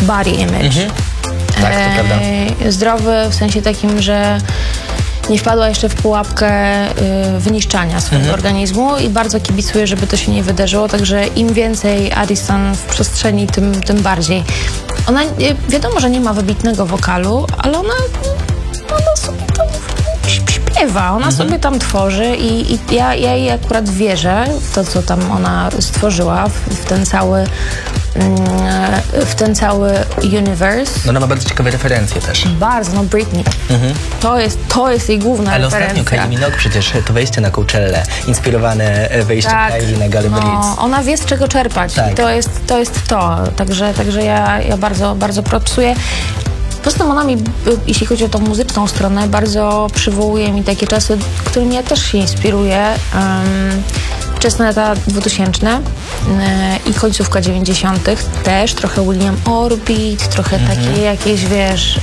body image. Tak, to prawda. Zdrowy w sensie takim, że nie wpadła jeszcze w pułapkę wyniszczania swojego organizmu i bardzo kibicuję, żeby to się nie wydarzyło, także im więcej Addison w przestrzeni, tym bardziej. Ona, wiadomo, że nie ma wybitnego wokalu, ale ona sobie tam śpiewa, ona sobie tam tworzy i ja jej akurat wierzę w to, co tam ona stworzyła, w ten cały universe. No ona ma bardzo ciekawe referencje też. Bardzo, no Britney. To jest jej główna Ale referencja. ostatnio Kylie Minogue przecież to wejście na Coachellę, inspirowane wejściem Kylie na Galę Blitz. Ona wie, z czego czerpać. Tak. I to jest to. Także ja bardzo, bardzo propsuję. Poza tym ona mi, jeśli chodzi o tą muzyczną stronę, bardzo przywołuje mi takie czasy, którymi ja też się inspiruję. Wczesne lata 2000 i końcówka 90. też trochę William Orbit, trochę takie jakieś, wiesz,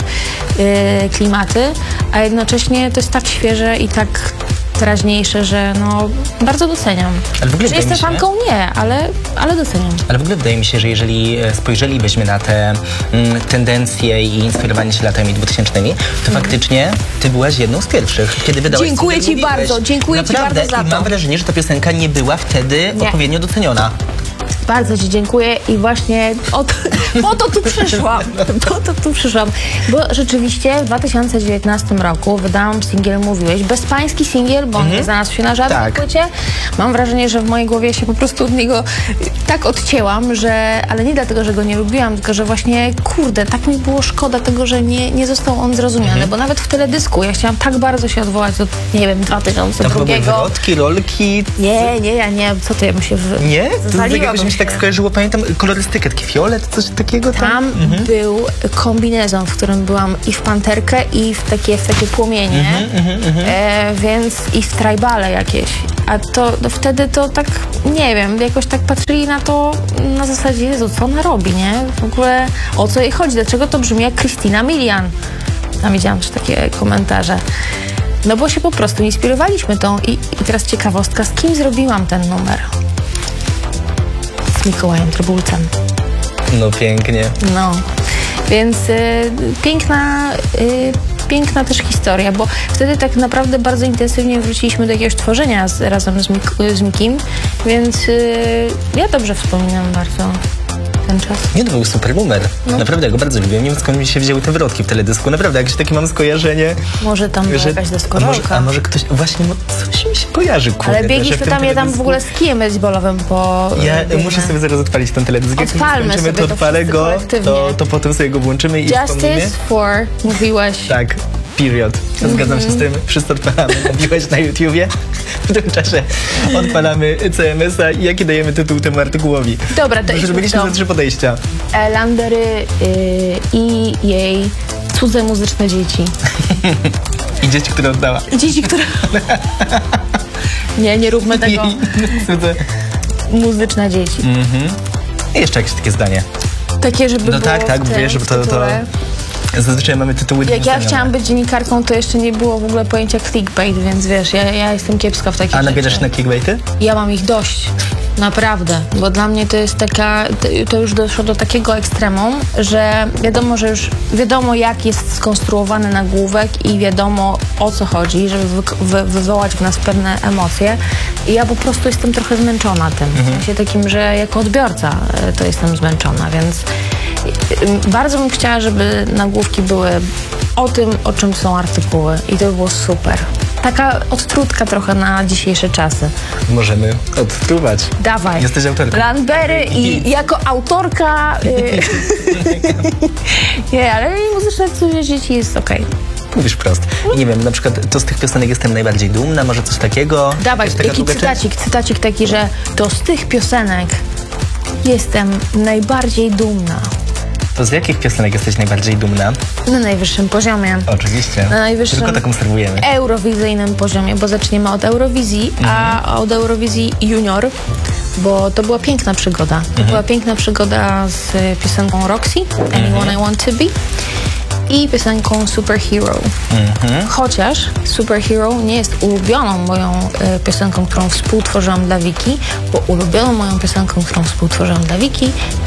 klimaty, a jednocześnie to jest tak świeże i tak teraźniejsze, że no bardzo doceniam. Ale w ogóle że jestem fanką? Nie, ale doceniam. Ale w ogóle wydaje mi się, że jeżeli spojrzelibyśmy na te tendencje i inspirowanie się latami 2000, to faktycznie ty byłaś jedną z pierwszych, kiedy wydałaś Dziękuję ci bardzo za i to. mam wrażenie, że ta piosenka nie była wtedy odpowiednio doceniona. Bardzo ci dziękuję i właśnie po to tu przyszłam. Bo rzeczywiście w 2019 roku wydałam singiel Mówiłeś. Bezpański singiel, bo on nie znalazł się na żadnej płycie. Mam wrażenie, że w mojej głowie się po prostu od niego tak odcięłam, ale nie dlatego, że go nie lubiłam, tylko że właśnie, kurde, tak mi było szkoda tego, że nie został on zrozumiany, bo nawet w teledysku ja chciałam tak bardzo się odwołać do, nie wiem, 2002. Tam były wrotki, rolki. Nie, co ty, ja bym się Nie? zawaliła. To mi się tak skojarzyło, pamiętam kolorystykę, taki fiolet, coś takiego tam był kombinezon, w którym byłam i w panterkę, i w takie płomienie, więc i w tribale jakieś. A to wtedy to tak, nie wiem, jakoś tak patrzyli na to na zasadzie, Jezu, co ona robi, nie? W ogóle o co jej chodzi, dlaczego to brzmi jak Christina Milian? Tam widziałam też takie komentarze. No bo się po prostu inspirowaliśmy tą i teraz ciekawostka, z kim zrobiłam ten numer? Mikołajem Trybulcem. No pięknie. No, więc piękna też historia, bo wtedy tak naprawdę bardzo intensywnie wróciliśmy do jakiegoś tworzenia razem z Mikim, więc ja dobrze wspominam bardzo ten czas. Nie, to był super numer. Naprawdę, ja go bardzo lubię. Nie wiem, skąd mi się wzięły te wrotki w teledysku. Naprawdę, jakieś takie mam skojarzenie. Może tam była jakaś deskorolka. A może ktoś... Właśnie, coś mi się kojarzy, kurde. Ale biegliśmy tam, ja tam w ogóle z kijem baseballowym Ja muszę sobie zaraz odpalić ten teledysk. Jak odpalmy sobie to odpalę go, to potem sobie go włączymy i wspomnimy. Justice for mówiłeś. Tak. Period. Zgadzam się z tym. Wszyscy odpalamy. Mówiłaś na YouTubie. W tym czasie odpalamy CMS-a i jaki dajemy tytuł temu artykułowi. Dobra, to że byliśmy za 3 podejścia. Landery i jej cudze muzyczne dzieci. I dzieci, które oddała. I dzieci, które... nie róbmy tego. Cudze muzyczne dzieci. I jeszcze jakieś takie zdanie. Takie, żeby było tak, wiesz, żeby to... Zazwyczaj mamy tytuły. Jak ja chciałam być dziennikarką, to jeszcze nie było w ogóle pojęcia clickbait, więc wiesz, ja jestem kiepska w takich rzeczach. A nabierasz na clickbaity? Ja mam ich dość. Naprawdę, bo dla mnie to jest to już doszło do takiego ekstremum, że wiadomo jak jest skonstruowany nagłówek i wiadomo o co chodzi, żeby wywołać w nas pewne emocje i ja po prostu jestem trochę zmęczona tym, w sensie takim, że jako odbiorca to jestem zmęczona, więc bardzo bym chciała, żeby nagłówki były o tym, o czym są artykuły i to by było super. Taka odtrutka trochę na dzisiejsze czasy. Możemy odtruwać. Dawaj. Jesteś autorką. Landberry i jako autorka... nie, ale muzyczne cudze dzieci jest okej. Mówisz wprost. I nie wiem, na przykład to z tych piosenek jestem najbardziej dumna, może coś takiego? Dawaj, jaki cytacik taki, że to z tych piosenek jestem najbardziej dumna. To z jakich piosenek jesteś najbardziej dumna? Na najwyższym poziomie. Oczywiście. Na najwyższym tylko tak konserwujemy. Eurowizyjnym poziomie, bo zaczniemy od Eurowizji, a od Eurowizji Junior, bo to była piękna przygoda. To była piękna przygoda z piosenką Roxy, Anyone I Want To Be i piosenką Superhero. Chociaż Superhero nie jest ulubioną moją piosenką, którą współtworzyłam dla Wiki, bo ulubioną moją piosenką, którą współtworzyłam dla Wiki